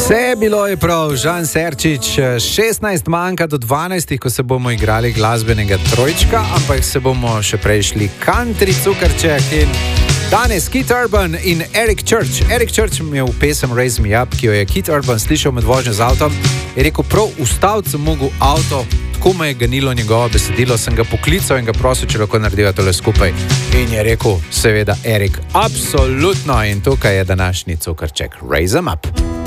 Vse bilo je prav, Žan Serčič, 16 manjka do 12, ko se bomo igrali glasbenega trojčka, ampak se bomo še prešli country cukrček in danes Keith Urban in Eric Church. Eric Church mi je v pesem Raise Me Up, ki jo je Keith Urban slišal med vožnjo z avtom, je rekel, prav ustaviti sem mogel avto, tako me je ganilo njegovo besedilo, sem ga poklical in ga prosil, če lahko narediva tole skupaj. In je rekel, seveda, Eric, absolutno, in tukaj je današnji cukrček, Raise 'em Up.